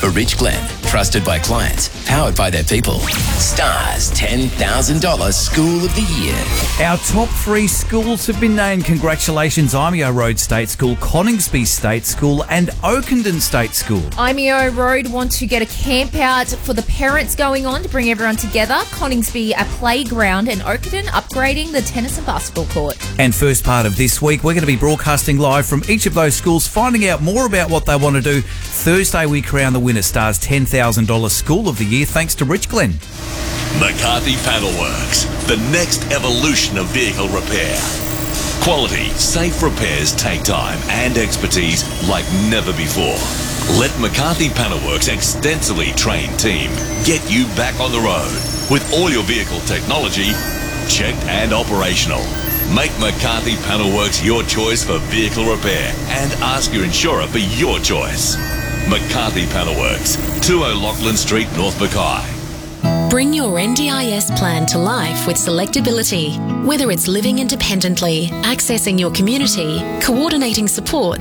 for Rich Glen. Trusted by clients, powered by their people. Stars $10,000 School of the Year. Our top 3 schools have been named. Congratulations, Imeo Road State School, Coningsby State School and Oakenden State School. Imeo Road want to get a camp out for the parents going on to bring everyone together. Coningsby a playground and Oakenden upgrading the tennis and basketball court. And first part of this week, we're going to be broadcasting live from each of those schools, finding out more about what they want to do. Thursday, we crown the winner, Stars $10,000 School of the Year, thanks to Rich Glen. McCarthy Panelworks, the next evolution of vehicle repair. Quality, safe repairs take time and expertise like never before. Let McCarthy Panelworks' extensively trained team get you back on the road with all your vehicle technology checked and operational. Make McCarthy Panelworks your choice for vehicle repair and ask your insurer for your choice. McCarthy Panelworks, 20 Lachlan Street, North Mackay. Bring your NDIS plan to life with Selectability. Whether it's living independently, accessing your community, coordinating support